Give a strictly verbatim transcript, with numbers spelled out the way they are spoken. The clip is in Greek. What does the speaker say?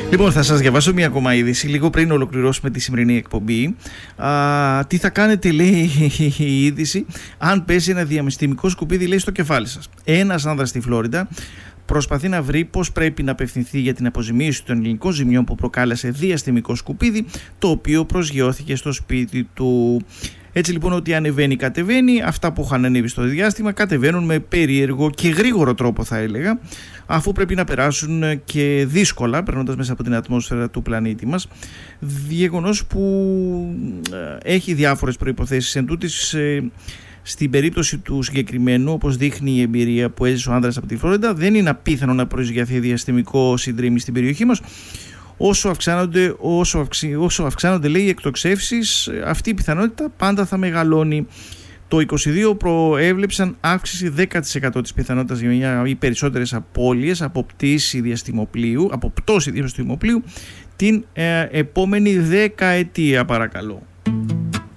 Λοιπόν, θα σας διαβάσω μια ακόμα είδηση λίγο πριν ολοκληρώσουμε τη σημερινή εκπομπή. Α, τι θα κάνετε, λέει η είδηση, αν πέσει ένα διαστημικό σκουπίδι, λέει, στο κεφάλι σας. Ένας άνδρας στη Φλόριντα προσπαθεί να βρει πώς πρέπει να απευθυνθεί για την αποζημίωση των ελληνικών ζημιών που προκάλεσε διαστημικό σκουπίδι, το οποίο προσγειώθηκε στο σπίτι του. Έτσι λοιπόν, ότι ανεβαίνει κατεβαίνει, αυτά που είχαν ανέβει στο διάστημα κατεβαίνουν με περίεργο και γρήγορο τρόπο, θα έλεγα, αφού πρέπει να περάσουν και δύσκολα, περνώντας μέσα από την ατμόσφαιρα του πλανήτη μας, γεγονός που έχει διάφορες προϋποθέσεις. Εν τούτης, στην περίπτωση του συγκεκριμένου, όπως δείχνει η εμπειρία που έζησε ο άνδρας από τη Φλόριντα, δεν είναι απίθανο να προσγειωθεί διαστημικό συντρίμμι στην περιοχή μας. Όσο αυξάνονται, όσο, αυξ, όσο αυξάνονται λέει οι εκτοξεύσεις, αυτή η πιθανότητα πάντα θα μεγαλώνει. Το είκοσι δύο προέβλεψαν αύξηση δέκα τοις εκατό της πιθανότητας για μια ή περισσότερες απώλειες από πτήση διαστημοπλοίου, από πτώση διαστημοπλοίου την ε, επόμενη δεκαετία, παρακαλώ.